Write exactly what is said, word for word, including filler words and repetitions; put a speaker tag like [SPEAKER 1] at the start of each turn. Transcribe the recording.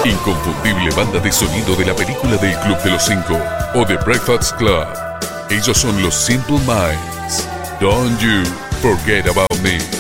[SPEAKER 1] inconfundible banda de sonido de la película del Club de los Cinco o The Breakfast Club. Ellos son los Simple Minds. Don't You Forget About Me.